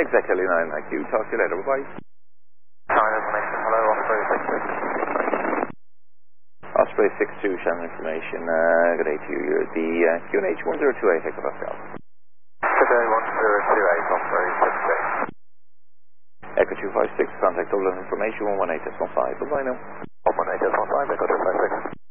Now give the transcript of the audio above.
Exactly 9 IQ. Talk to you later. Bye-bye. Hello, Osprey 62. Osprey 62, channel information. Good day to you. You're the QNH 1028 Echo Pascal. Today 1028, Osprey 62. Echo 256, contact Dublin information 118S15. Bye-bye now. 118S15, Echo 256.